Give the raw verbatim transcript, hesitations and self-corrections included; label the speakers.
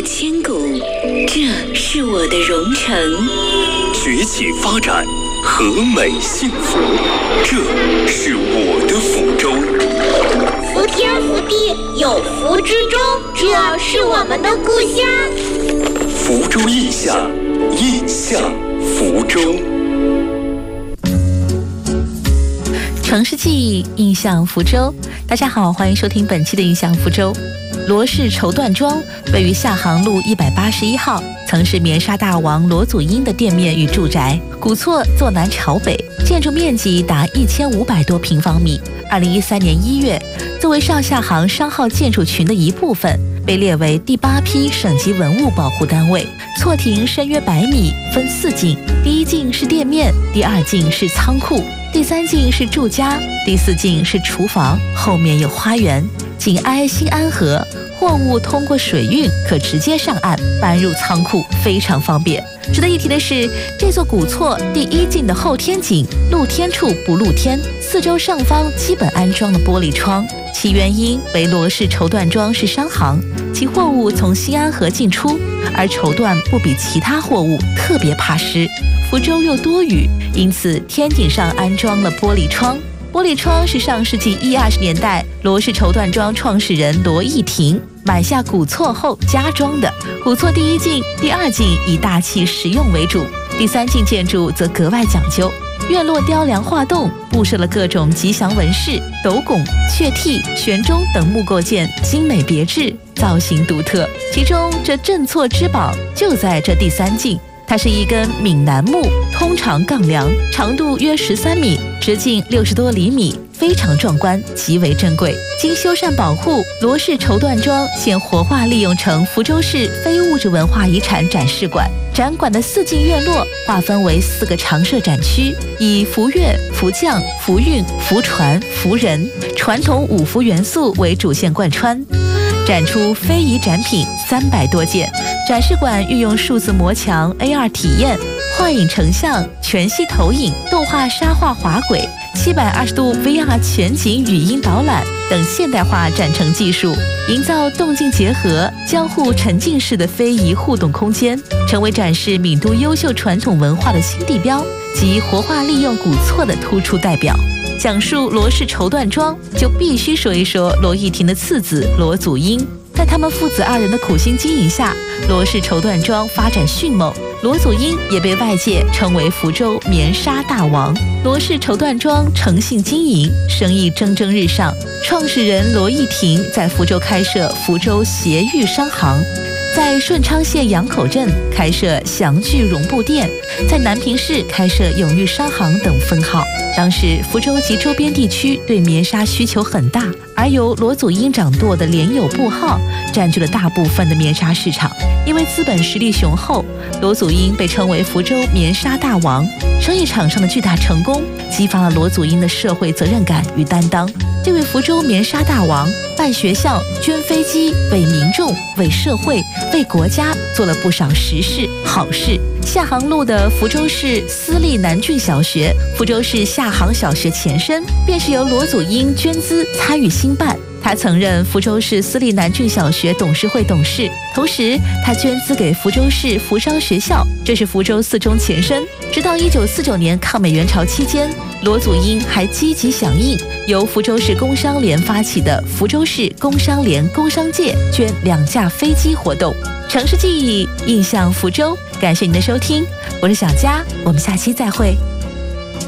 Speaker 1: 千古，这是我的蓉城。
Speaker 2: 崛起发展，和美幸福，这是我的福州。
Speaker 3: 福天福地有福之州，这是我们的故乡。
Speaker 2: 福州印象，印象福州。
Speaker 4: 城市记忆，印象福州。大家好，欢迎收听本期的印象福州。罗氏绸缎庄位于下杭路一百八十一号，曾是棉纱大王罗祖英的店面与住宅。古厝坐南朝北，建筑面积达一千五百多平方米。二零一三年一月，作为上下杭商号建筑群的一部分，被列为第八批省级文物保护单位。厝亭深约百米，分四进，第一进是店面，第二进是仓库，第三进是住家，第四进是厨房，后面有花园。紧挨新安河，货物通过水运可直接上岸搬入仓库，非常方便。值得一提的是，这座古厝第一进的后天井露天处不露天，四周上方基本安装了玻璃窗，其原因为罗氏绸缎庄是商行，其货物从新安河进出，而绸缎不比其他货物特别怕湿，福州又多雨，因此天井上安装了玻璃窗。玻璃窗是上世纪一二十年代罗氏绸缎庄创始人罗义庭买下古厝后加装的。古厝第一进、第二进以大气实用为主，第三进建筑则格外讲究，院落雕梁画栋，布设了各种吉祥纹饰、斗拱、雀替、悬钟等木构件，精美别致，造型独特。其中这镇厝之宝就在这第三进。它是一根闽南木通长杠梁，长度约十三米，直径六十多厘米，非常壮观，极为珍贵。经修缮保护，罗氏绸缎庄现活化利用成福州市非物质文化遗产展示馆。展馆的四进院落划分为四个常设展区，以福乐、福将、福运、福传、福人传统五福元素为主线贯穿，展出非遗展品三百多件。展示馆运用数字膜墙 A R 体验、画影成像、全息投影、动画沙画滑轨、七百二十度 V R 全景语音导览等现代化展陈技术，营造动静结合、交互沉浸式的非遗互动空间，成为展示闽都优秀传统文化的新地标及活化利用古厝的突出代表。讲述罗氏绸缎庄，就必须说一说罗义庭的次子罗祖英。在他们父子二人的苦心经营下，罗氏绸缎庄发展迅猛，罗祖英也被外界称为福州棉纱大王。罗氏绸缎庄诚信经营，生意蒸蒸日上。创始人罗义庭在福州开设福州协裕商行，在顺昌县杨口镇开设祥聚绒布店，在南平市开设永裕商行等分号。当时福州及周边地区对棉纱需求很大，而由罗祖英掌舵的联友布号占据了大部分的棉纱市场。因为资本实力雄厚，罗祖英被称为福州棉纱大王。生意场上的巨大成功，激发了罗祖英的社会责任感与担当。这位福州棉纱大王办学校、捐飞机，为民众、为社会、为国家做了不少实事好事。下杭路的福州市私立南郡小学，福州市下杭小学前身，便是由罗祖英捐资参与兴办。他曾任福州市私立南郡小学董事会董事，同时他捐资给福州市福商学校，这是福州四中前身。直到一九四九年抗美援朝期间，罗祖英还积极响应由福州市工商联发起的福州市工商联工商界捐两架飞机活动。城市记忆，印象福州，感谢您的收听，我是小佳，我们下期再会。